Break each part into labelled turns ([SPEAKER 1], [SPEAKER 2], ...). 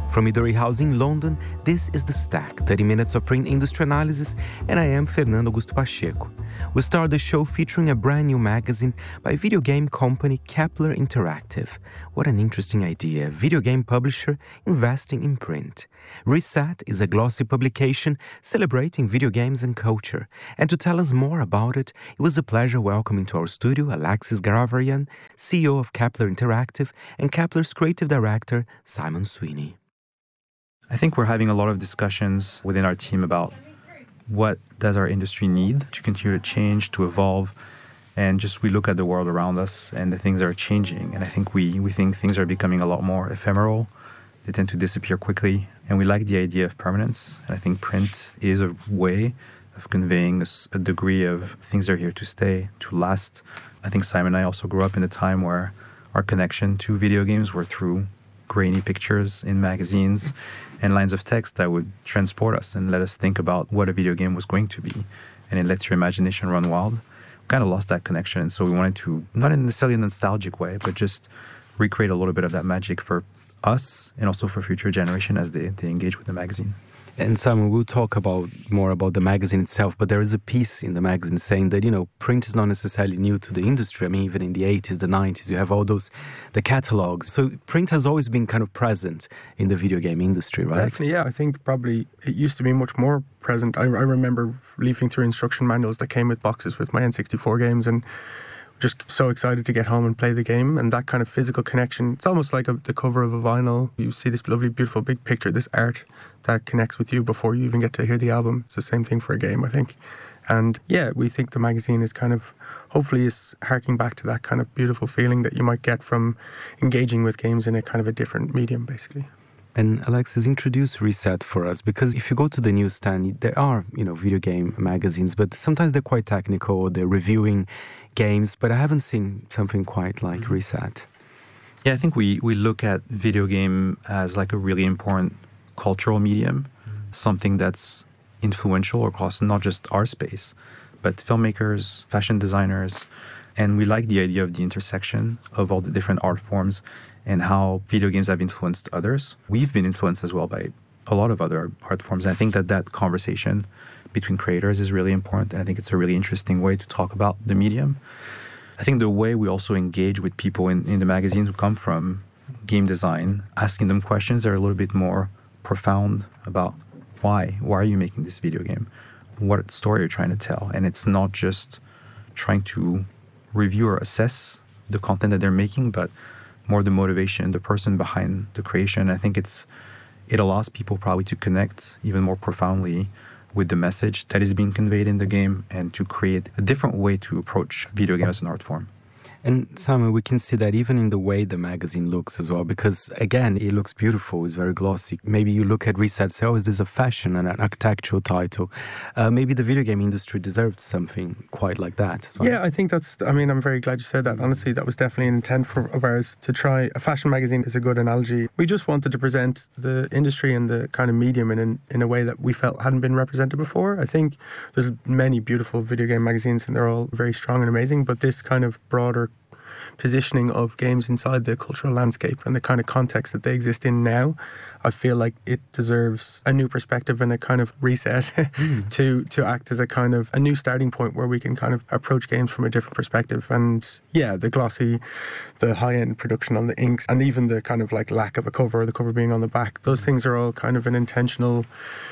[SPEAKER 1] From Midori House in London, this is The Stack, 30 minutes of print industry analysis, and I am Fernando Augusto Pacheco. We start the show featuring a brand new magazine by video game company Kepler Interactive. What an interesting idea, video game publisher investing in print. Reset is a glossy publication celebrating video games and culture. And to tell us more about it, it was a pleasure welcoming to our studio Alexis Garavarian, CEO of Kepler Interactive, and Kepler's creative director, Simon Sweeney.
[SPEAKER 2] I think we're having a lot of discussions within our team about what does our industry need to continue to change, to evolve, and just we look at the world around us and the things that are changing. And I think we think things are becoming a lot more ephemeral. They tend to disappear quickly, and we like the idea of permanence. And I think print is a way of conveying a degree of things that are here to stay, to last. I think Simon and I also grew up in a time where our connection to video games were through grainy pictures in magazines and lines of text that would transport us and let us think about what a video game was going to be. And it lets your imagination run wild. We kind of lost that connection, and so we wanted to, not in necessarily a nostalgic way, but just recreate a little bit of that magic for us and also for future generation as they engage with the magazine.
[SPEAKER 1] And Simon, we'll talk more about the magazine itself, but there is a piece in the magazine saying that, print is not necessarily new to the industry. I mean, even in the 80s, the 90s, you have all the catalogs. So print has always been kind of present in the video game industry, right?
[SPEAKER 3] Definitely, yeah. I think probably it used to be much more present. I remember leafing through instruction manuals that came with boxes with my N64 games and just so excited to get home and play the game, and that kind of physical connection. It's almost like the cover of a vinyl. You see this lovely, beautiful, big picture, this art that connects with you before you even get to hear the album. It's the same thing for a game, I think. And yeah, we think the magazine is hopefully is harking back to that kind of beautiful feeling that you might get from engaging with games in a kind of a different medium, basically.
[SPEAKER 1] And Alexis, introduce Reset for us, because if you go to the newsstand, there are, video game magazines, but sometimes they're quite technical, they're reviewing games, but I haven't seen something quite like Reset.
[SPEAKER 2] Yeah, I think we look at video game as like a really important cultural medium, something that's influential across not just our space, but filmmakers, fashion designers, and we like the idea of the intersection of all the different art forms and how video games have influenced others. We've been influenced as well by a lot of other art forms. And I think that conversation between creators is really important. And I think it's a really interesting way to talk about the medium. I think the way we also engage with people in the magazines who come from game design, asking them questions that are a little bit more profound about why are you making this video game? What story you're trying to tell? And it's not just trying to review or assess the content that they're making, but more the motivation, the person behind the creation. I think it allows people probably to connect even more profoundly with the message that is being conveyed in the game and to create a different way to approach video games as an art form.
[SPEAKER 1] And Simon, we can see that even in the way the magazine looks as well, because again, it looks beautiful, it's very glossy. Maybe you look at Reset, say, is this a fashion and an architectural title? Maybe the video game industry deserved something quite like that. Well.
[SPEAKER 3] Yeah, I think I'm very glad you said that. Honestly, that was definitely an intent of ours to try. A fashion magazine is a good analogy. We just wanted to present the industry and the kind of medium in a way that we felt hadn't been represented before. I think there's many beautiful video game magazines and they're all very strong and amazing, but this kind of broader positioning of games inside the cultural landscape and the kind of context that they exist in now, I feel like it deserves a new perspective and a kind of reset to act as a kind of a new starting point where we can kind of approach games from a different perspective. And yeah, the glossy, the high-end production on the inks, and even the kind of like lack of a cover or the cover being on the back, those things are all kind of an intentional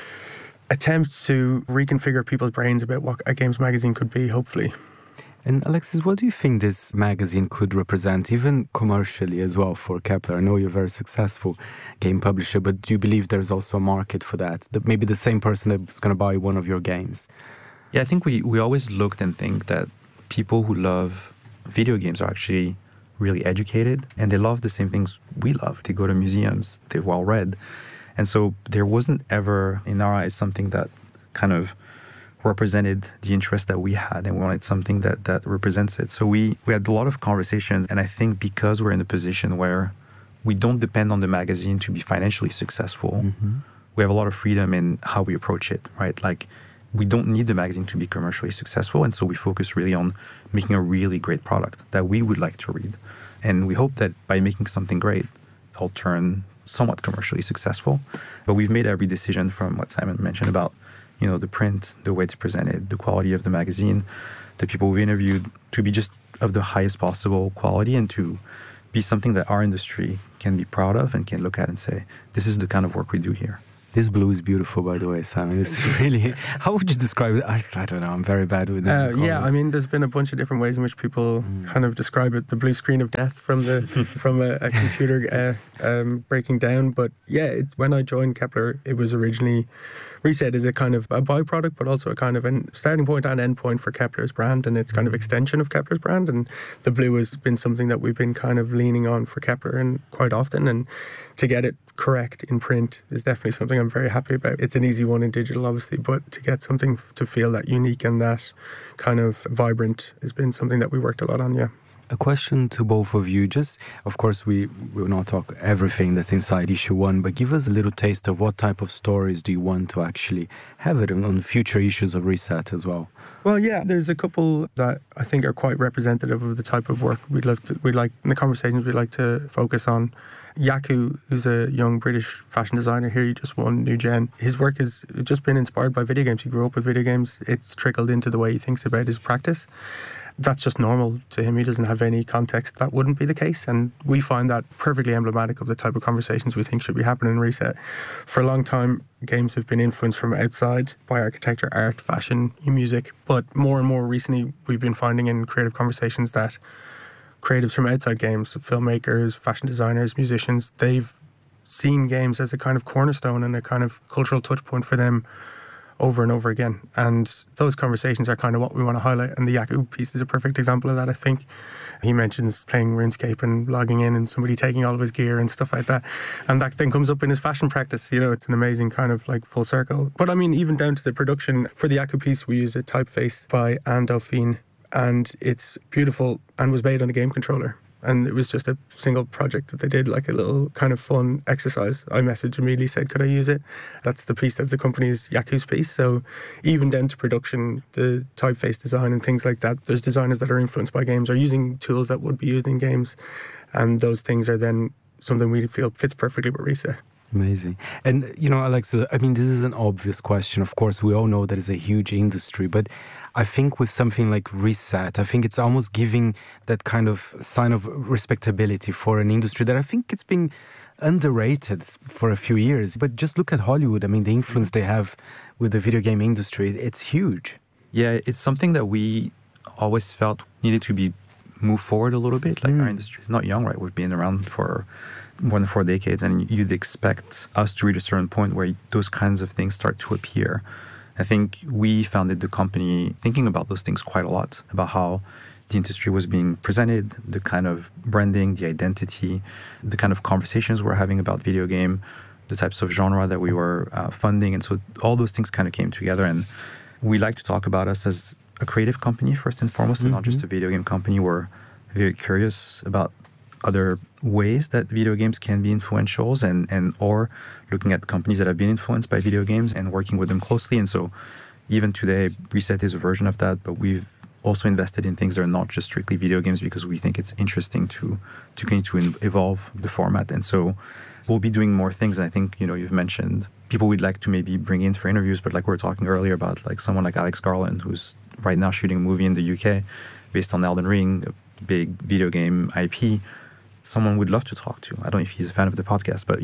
[SPEAKER 3] attempt to reconfigure people's brains about what a games magazine could be, hopefully.
[SPEAKER 1] And Alexis, what do you think this magazine could represent, even commercially as well, for Kepler? I know you're a very successful game publisher, but do you believe there's also a market for that maybe the same person that's going to buy one of your games?
[SPEAKER 2] Yeah, I think we always looked and think that people who love video games are actually really educated, and they love the same things we love. They go to museums, they're well read. And so there wasn't ever, in our eyes, something that kind of represented the interest that we had, and we wanted something that represents it. So we had a lot of conversations, and I think because we're in a position where we don't depend on the magazine to be financially successful, we have a lot of freedom in how we approach it, right? Like, we don't need the magazine to be commercially successful, and so we focus really on making a really great product that we would like to read. And we hope that by making something great, it'll turn somewhat commercially successful. But we've made every decision from what Simon mentioned about, the print, the way it's presented, the quality of the magazine, the people we've interviewed, to be just of the highest possible quality and to be something that our industry can be proud of and can look at and say, this is the kind of work we do here.
[SPEAKER 1] This blue is beautiful, by the way, Simon. It's really... How would you describe it? I don't know. I'm very bad with it.
[SPEAKER 3] Yeah, I mean, there's been a bunch of different ways in which people kind of describe it. The blue screen of death from a computer breaking down. But yeah, when I joined Kepler, it was originally... Reset is a kind of a byproduct, but also a kind of a starting point and end point for Kepler's brand, and it's kind of extension of Kepler's brand. And the blue has been something that we've been kind of leaning on for Kepler and quite often. And to get it correct in print is definitely something I'm very happy about. It's an easy one in digital, obviously, but to get something to feel that unique and that kind of vibrant has been something that we worked a lot on, yeah.
[SPEAKER 1] A question to both of you. Just, of course, we will not talk everything that's inside issue 1, but give us a little taste of what type of stories do you want to actually have it on future issues of Reset as well.
[SPEAKER 3] Well, yeah, there's a couple that I think are quite representative of the type of work we'd like in the conversations we'd like to focus on. Yaku, who's a young British fashion designer here, he just won New Gen. His work has just been inspired by video games. He grew up with video games. It's trickled into the way he thinks about his practice. That's just normal to him. He doesn't have any context. That wouldn't be the case. And we find that perfectly emblematic of the type of conversations we think should be happening in Reset. For a long time, games have been influenced from outside by architecture, art, fashion, music. But more and more recently, we've been finding in creative conversations that creatives from outside games, filmmakers, fashion designers, musicians, they've seen games as a kind of cornerstone and a kind of cultural touch point for them over and over again. And those conversations are kind of what we want to highlight. And the Yaku piece is a perfect example of that, I think. He mentions playing RuneScape and logging in and somebody taking all of his gear and stuff like that. And that then comes up in his fashion practice. It's an amazing kind of like full circle. But I mean, even down to the production. For the Yaku piece, we use a typeface by Anne Dauphine. And it's beautiful and was made on a game controller. And it was just a single project that they did, like a little kind of fun exercise. I messaged immediately, said, could I use it? That's the piece that accompanies Yaku's piece. So even down to production, the typeface design and things like that, there's designers that are influenced by games or using tools that would be used in games. And those things are then something we feel fits perfectly with Reset.
[SPEAKER 1] Amazing. And, Alexa, I mean, this is an obvious question. Of course, we all know that it's a huge industry, but I think with something like Reset, I think it's almost giving that kind of sign of respectability for an industry that I think it's been underrated for a few years. But just look at Hollywood. I mean, the influence they have with the video game industry, it's huge.
[SPEAKER 2] Yeah, it's something that we always felt needed to be moved forward a little bit. Like our industry is not young, right? We've been around for more than 4 decades, and you'd expect us to reach a certain point where those kinds of things start to appear. I think we founded the company thinking about those things quite a lot, about how the industry was being presented, the kind of branding, the identity, the kind of conversations we're having about video game, the types of genre that we were funding. And so all those things kind of came together. And we like to talk about us as a creative company first and foremost, and not just a video game company. We're very curious about other ways that video games can be influential and or looking at companies that have been influenced by video games and working with them closely. And so even today, Reset is a version of that, but we've also invested in things that are not just strictly video games because we think it's interesting to continue to evolve the format. And so we'll be doing more things. And I think, you've mentioned people we'd like to maybe bring in for interviews, but like we were talking earlier about like someone like Alex Garland, who's right now shooting a movie in the UK based on Elden Ring, a big video game IP. Someone we'd love to talk to. I don't know if he's a fan of the podcast, but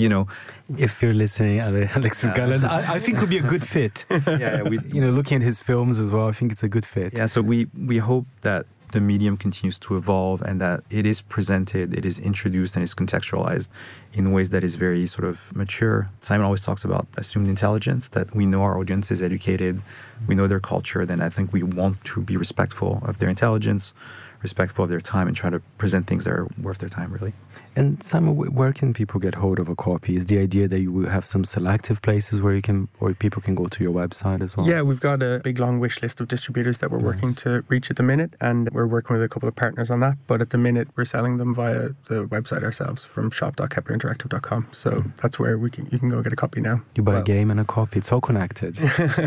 [SPEAKER 1] if you're listening, Alexis Garland, I think would be a good fit. Looking at his films as well, I think it's a good fit.
[SPEAKER 2] Yeah, so we hope that the medium continues to evolve and that it is presented, it is introduced, and is contextualized in ways that is very sort of mature. Simon always talks about assumed intelligence, that we know our audience is educated, we know their culture, then I think we want to be respectful of their intelligence, respectful of their time, and try to present things that are worth their time, really.
[SPEAKER 1] And Simon, where can people get hold of a copy? Is the idea that you will have some selective places where people can go to your website as well?
[SPEAKER 3] Yeah, we've got a big long wish list of distributors that we're working to reach at the minute, and we're working with a couple of partners on that. But at the minute, we're selling them via the website ourselves from shop.keplerinteractive.com. So that's where you can go get a copy now.
[SPEAKER 1] You buy a game and a copy. It's all connected.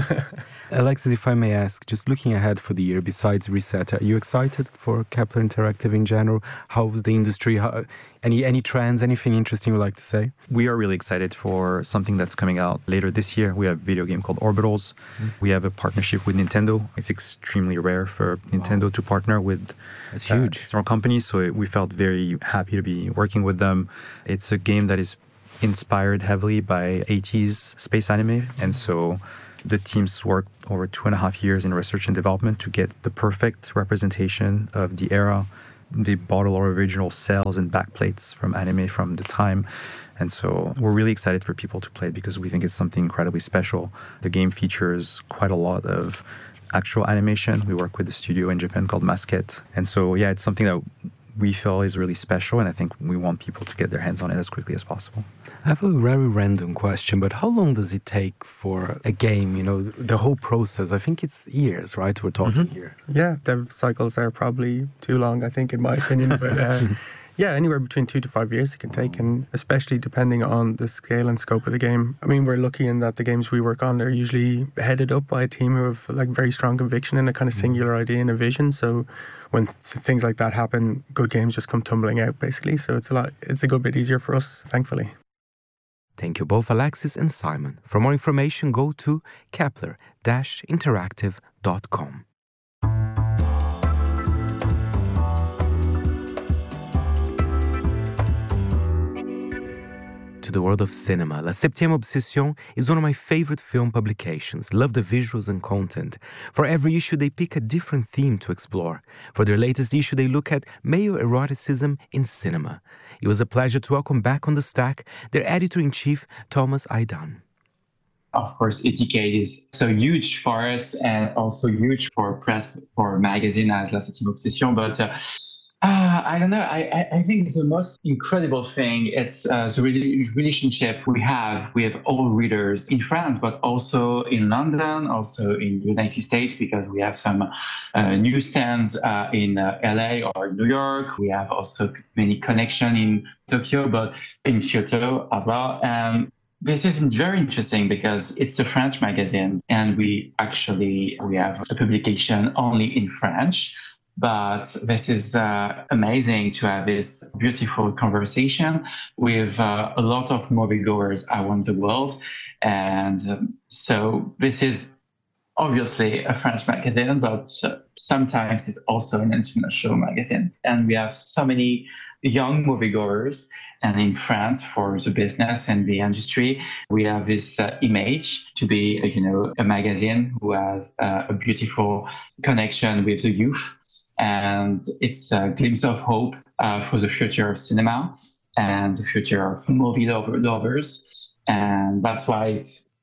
[SPEAKER 1] Alexis, if I may ask, just looking ahead for the year, besides Reset, are you excited for Kepler Interactive in general? How's the industry? Any Any trends, anything interesting you'd like to say?
[SPEAKER 2] We are really excited for something that's coming out later this year. We have a video game called Orbitals. We have a partnership with Nintendo. It's extremely rare for Nintendo to partner with external companies, so we felt very happy to be working with them. It's a game that is inspired heavily by 80s space anime, and so the teams worked over 2.5 years in research and development to get the perfect representation of the era. They bought a lot of original cells and backplates from anime from the time. And so we're really excited for people to play it because we think it's something incredibly special. The game features quite a lot of actual animation. We work with a studio in Japan called Masket. And so, yeah, it's something that we feel is really special. And I think we want people to get their hands on it as quickly as possible.
[SPEAKER 1] I have a very random question, but how long does it take for a game, the whole process? I think it's years, right? We're talking here.
[SPEAKER 3] Yeah, dev cycles are probably too long, I think, in my opinion. But yeah, anywhere between 2 to 5 years it can take, and especially depending on the scale and scope of the game. I mean, we're lucky in that the games we work on are usually headed up by a team who have like very strong conviction and a kind of singular idea and a vision. So when things like that happen, good games just come tumbling out, basically. So it's a good bit easier for us, thankfully.
[SPEAKER 1] Thank you both, Alexis and Simon. For more information, go to kepler-interactive.com. To the world of cinema, La Septième Obsession is one of my favorite film publications. Love the visuals and content. For every issue, they pick a different theme to explore. For their latest issue, they look at male eroticism in cinema. It was a pleasure to welcome back on the stack their editor-in-chief, Thomas Aidan.
[SPEAKER 4] Of course, etiquette is so huge for us and also huge for press, for magazine as La Septième Obsession, but I don't know. I think the most incredible thing it's the relationship we have with all readers in France, but also in London, also in the United States, because we have some newsstands in LA or New York. We have also many connections in Tokyo, but in Kyoto as well. And this is very interesting because it's a French magazine, and we have a publication only in French. But this is amazing to have this beautiful conversation with a lot of moviegoers around the world. And so this is obviously a French magazine, but sometimes it's also an international magazine. And we have so many young moviegoers. And in France, for the business and the industry, we have this image to be, a magazine who has a beautiful connection with the youth. And it's a glimpse of hope for the future of cinema and the future of movie lovers. And that's why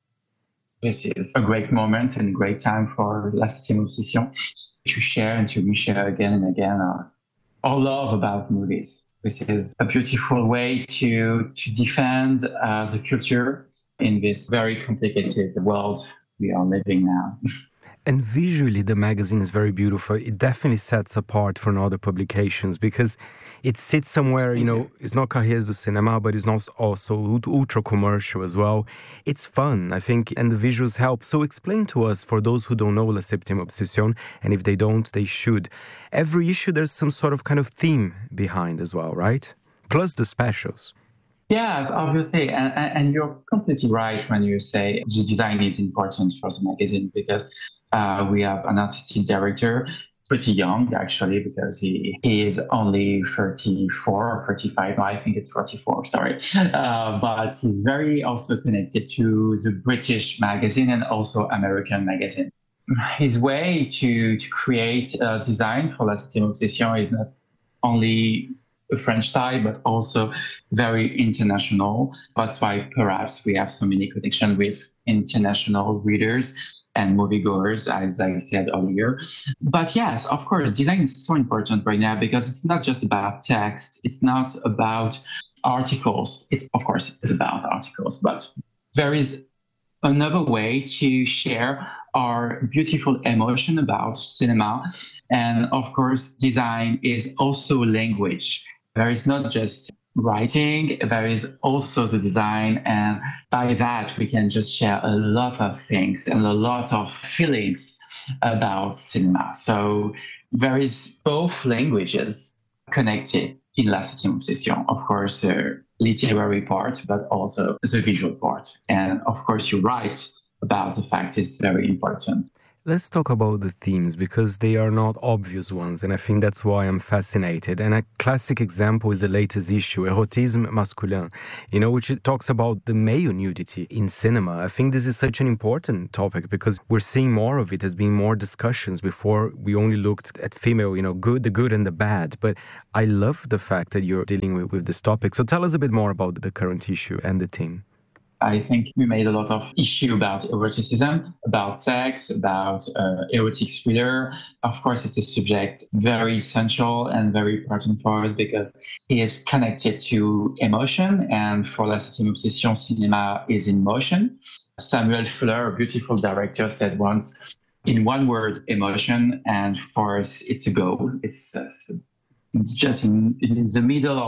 [SPEAKER 4] this is a great moment and a great time for La Septième Obsession to share and to reshare again and again our love about movies. This is a beautiful way to defend the culture in this very complicated world we are living now.
[SPEAKER 1] And visually, the magazine is very beautiful. It definitely sets apart from other publications because it sits somewhere, it's not Cahiers du Cinéma, but it's not also ultra commercial as well. It's fun, I think, and the visuals help. So explain to us, for those who don't know La Septième Obsession, and if they don't, they should. Every issue, there's some sort of kind of theme behind as well, right? Plus the specials.
[SPEAKER 4] Yeah, obviously. And you're completely right when you say the design is important for the magazine because we have an artistic director, pretty young actually, because he is only 34 or 35. I think it's 44, sorry. But he's very also connected to the British magazine and also American magazine. His way to create a design for La Septième Obsession is not only a French style, but also very international. That's why perhaps we have so many connections with international readers and moviegoers, as I said earlier. But yes, of course, design is so important right now because it's not just about text. It's not about articles. Of course, it's about articles, but there is another way to share our beautiful emotion about cinema. And of course, design is also language. There is not just writing, there is also the design, and by that we can just share a lot of things and a lot of feelings about cinema. So there is both languages connected in La Septième Obsession. Of course, the literary part, but also the visual part. And of course, you're right about the fact it's very important.
[SPEAKER 1] Let's talk about the themes because they are not obvious ones, and I think that's why I'm fascinated. And a classic example is the latest issue, Érotisme masculin, which talks about the male nudity in cinema. I think this is such an important topic because we're seeing more of it. There's been more discussions. Before we only looked at female, the good and the bad. But I love the fact that you're dealing with this topic. So tell us a bit more about the current issue and the theme.
[SPEAKER 4] I think we made a lot of issue about eroticism, about sex, about erotic thriller. Of course, it's a subject very essential and very important for us because it is connected to emotion. And for La Septième Obsession, cinema is in motion. Samuel Fuller, a beautiful director, said once, in one word, emotion. And for us, it's a goal. It's just in the middle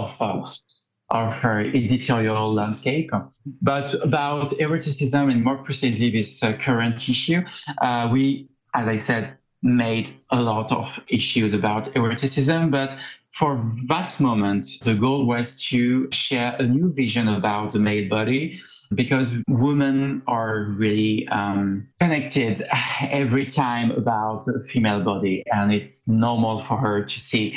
[SPEAKER 4] of her editorial landscape. But about eroticism and more precisely this current issue, we, as I said, made a lot of issues about eroticism, but for that moment, the goal was to share a new vision about the male body because women are really connected every time about the female body. And it's normal for her to see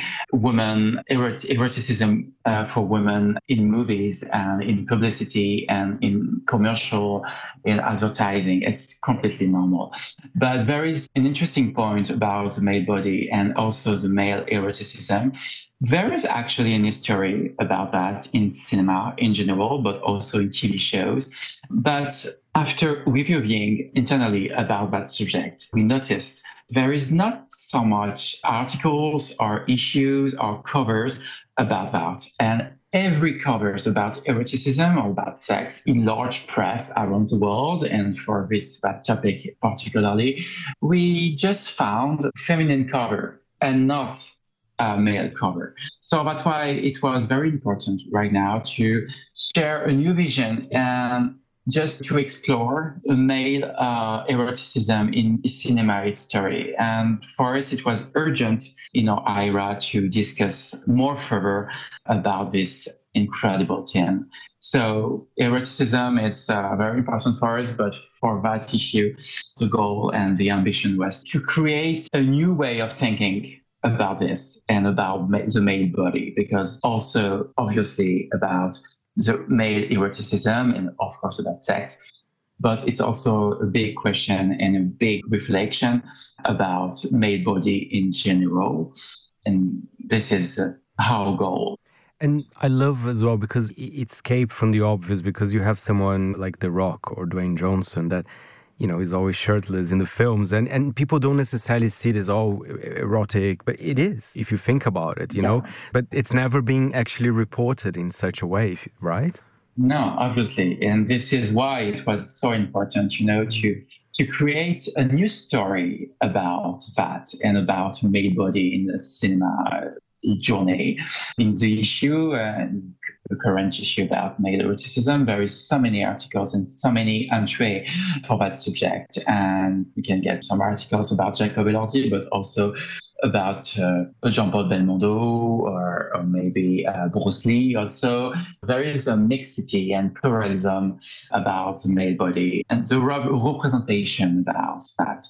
[SPEAKER 4] eroticism for women in movies and in publicity and in commercial, in advertising. It's completely normal. But there is an interesting point about the male body and also the male eroticism. There is actually an history about that in cinema in general, but also in TV shows. But after reviewing internally about that subject, we noticed there is not so much articles or issues or covers about that. And every covers about eroticism or about sex in large press around the world, and for that topic particularly, we just found feminine cover and not male cover. So that's why it was very important right now to share a new vision and just to explore male eroticism in cinema history. And for us, it was urgent in our era to discuss more further about this incredible theme. So eroticism is very important for us, but for that issue, the goal and the ambition was to create a new way of thinking about this and about the male body, because also obviously about the male eroticism and of course about sex, but it's also a big question and a big reflection about male body in general. And this is our goal.
[SPEAKER 1] And I love as well because it escaped from the obvious, because you have someone like The Rock or Dwayne Johnson that is always shirtless in the films. And people don't necessarily see it as erotic, but it is, if you think about it, know. But it's never been actually reported in such a way, right?
[SPEAKER 4] No, obviously. And this is why it was so important, to create a new story about that and about male body in the cinema journey. In the issue, the current issue about male eroticism, there is so many articles and so many entries for that subject. And you can get some articles about Jacob Elordi, but also about Jean-Paul Belmondo or maybe Bruce Lee also. There is a mixity and pluralism about the male body and the representation about that.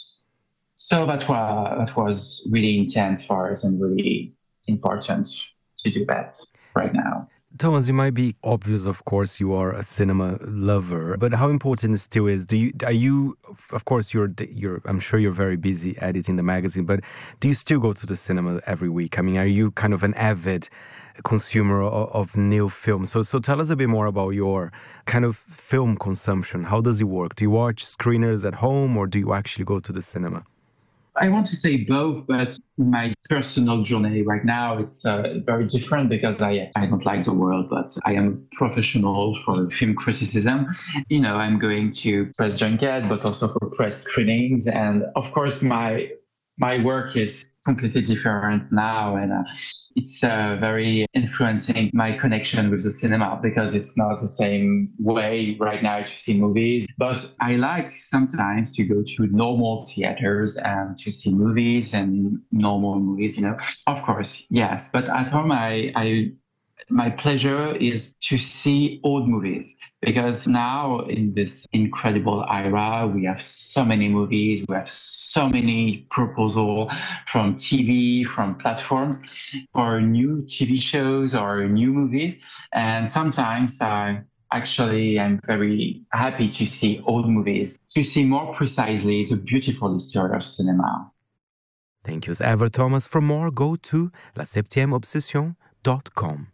[SPEAKER 4] So that was really intense for us and really important to do that right now.
[SPEAKER 1] Thomas, it might be obvious, of course, you are a cinema lover, but how important it still is? Of course, I'm sure you're very busy editing the magazine, but do you still go to the cinema every week? I mean, are you kind of an avid consumer of new films? So tell us a bit more about your kind of film consumption. How does it work? Do you watch screeners at home or do you actually go to the cinema?
[SPEAKER 4] I want to say both, but my personal journey right now, it's very different because I don't like the world, but I am a professional for film criticism. I'm going to press junket, but also for press screenings. And of course, my work is completely different now, and it's very influencing my connection with the cinema because it's not the same way right now to see movies. But I like sometimes to go to normal theaters and to see movies and normal movies, Of course, yes. But at home, my pleasure is to see old movies because now in this incredible era, we have so many movies, we have so many proposals from TV, from platforms for new TV shows or new movies. And sometimes I'm very happy to see old movies, to see more precisely the beautiful history of cinema.
[SPEAKER 1] Thank you as ever, Thomas. For more, go to la7obsession.com.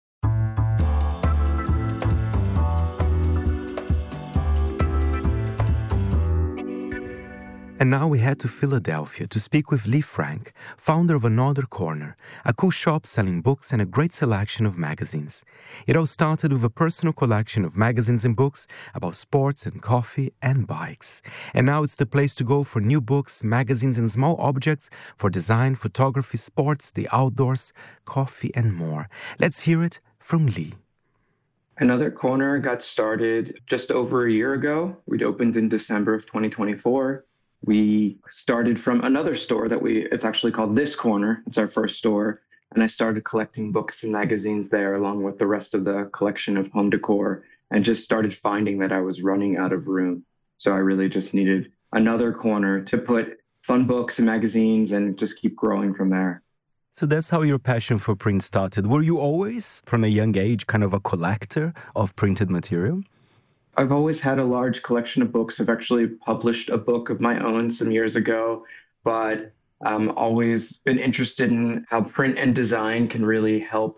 [SPEAKER 1] And now we head to Philadelphia to speak with Lee Frank, founder of Another Corner, a cool shop selling books and a great selection of magazines. It all started with a personal collection of magazines and books about sports and coffee and bikes. And now it's the place to go for new books, magazines and small objects for design, photography, sports, the outdoors, coffee and more. Let's hear it from Lee.
[SPEAKER 5] Another Corner got started just over a year ago. We'd opened in December of 2024. We started from another store it's actually called This Corner. It's our first store. And I started collecting books and magazines there along with the rest of the collection of home decor and just started finding that I was running out of room. So I really just needed another corner to put fun books and magazines and just keep growing from there.
[SPEAKER 1] So that's how your passion for print started. Were you always, from a young age, kind of a collector of printed material?
[SPEAKER 5] I've always had a large collection of books. I've actually published a book of my own some years ago, but always been interested in how print and design can really help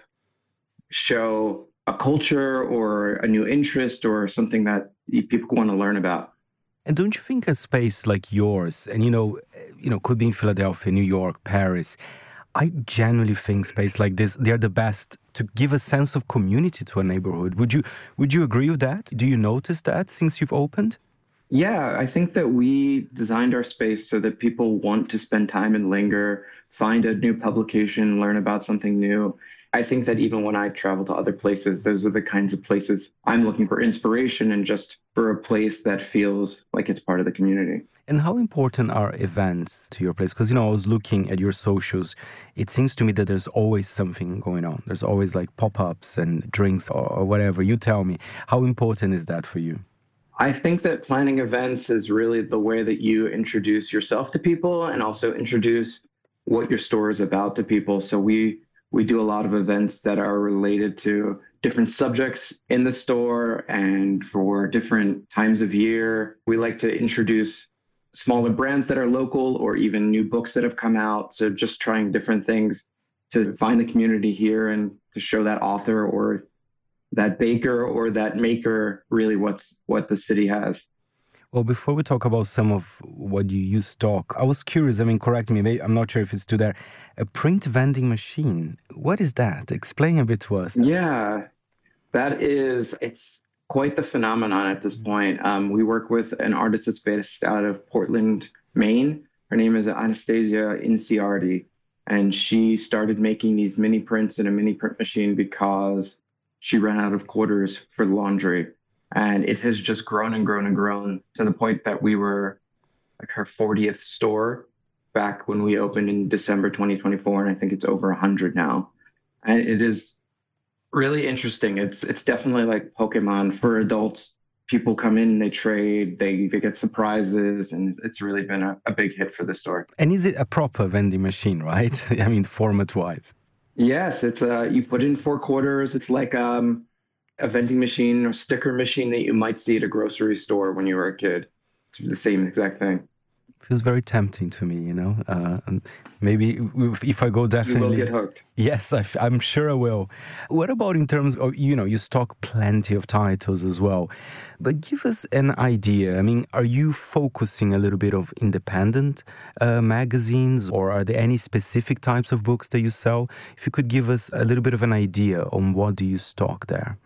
[SPEAKER 5] show a culture or a new interest or something that people want to learn about.
[SPEAKER 1] And don't you think a space like yours, and could be in Philadelphia, New York, Paris, I genuinely think space like this, they're the best to give a sense of community to a neighborhood. Would you agree with that? Do you notice that since you've opened?
[SPEAKER 5] Yeah, I think that we designed our space so that people want to spend time and linger, find a new publication, learn about something new. I think that even when I travel to other places, those are the kinds of places I'm looking for inspiration and just for a place that feels like it's part of the community.
[SPEAKER 1] And how important are events to your place? Because, I was looking at your socials. It seems to me that there's always something going on. There's always like pop-ups and drinks or whatever. You tell me, how important is that for you?
[SPEAKER 5] I think that planning events is really the way that you introduce yourself to people and also introduce what your store is about to people. So we do a lot of events that are related to different subjects in the store and for different times of year. We like to introduce smaller brands that are local or even new books that have come out. So just trying different things to find the community here and to show that author or that baker or that maker really what the city has.
[SPEAKER 1] Well, before we talk about some of what you stock, I was curious, correct me, I'm not sure if it's still there. A print vending machine, what is that? Explain a bit to us.
[SPEAKER 5] Yeah, it's quite the phenomenon at this point. We work with an artist that's based out of Portland, Maine. Her name is Anastasia Inciardi, and she started making these mini prints in a mini print machine because she ran out of quarters for laundry. And it has just grown and grown and grown to the point that we were like her 40th store back when we opened in December 2024. And I think it's over 100 now. And it is really interesting. It's definitely like Pokemon for adults. People come in, they trade, they get surprises, and it's really been a big hit for the store.
[SPEAKER 1] And is it a proper vending machine, right? Format-wise.
[SPEAKER 5] Yes, it's you put in 4 quarters. It's like a vending machine or sticker machine that you might see at a grocery store when you were a kid. It's the same exact thing.
[SPEAKER 1] Feels very tempting to me, and maybe if I go, definitely.
[SPEAKER 5] You will get hooked.
[SPEAKER 1] Yes, I'm sure I will. What about in terms of, you stock plenty of titles as well, but give us an idea. Are you focusing a little bit of independent magazines, or are there any specific types of books that you sell? If you could give us a little bit of an idea on what do you stock there.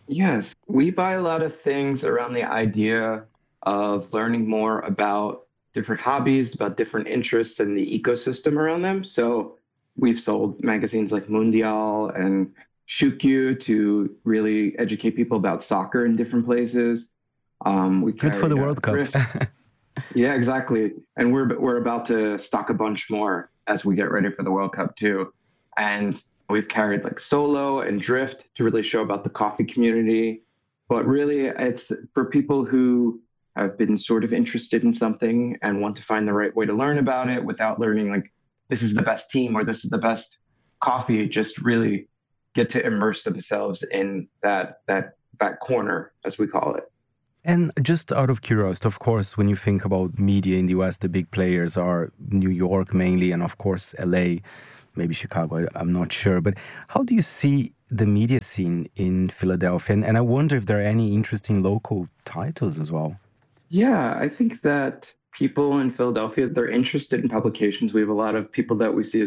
[SPEAKER 5] Yes, we buy a lot of things around the idea of learning more about different hobbies, about different interests and the ecosystem around them. So we've sold magazines like Mundial and Shukyu to really educate people about soccer in different places. We
[SPEAKER 1] Good for the World Cup.
[SPEAKER 5] Yeah, exactly. And we're about to stock a bunch more as we get ready for the World Cup too. And we've carried like Solo and Drift to really show about the coffee community. But really, it's for people who have been sort of interested in something and want to find the right way to learn about it without learning like this is the best team or this is the best coffee. Just really get to immerse themselves in that corner, as we call it.
[SPEAKER 1] And just out of curiosity, of course, when you think about media in the US, the big players are New York mainly, and of course, LA, maybe Chicago, I'm not sure. But how do you see the media scene in Philadelphia? And I wonder if there are any interesting local titles as well.
[SPEAKER 5] Yeah, I think that people in Philadelphia, they're interested in publications. We have a lot of people that we see as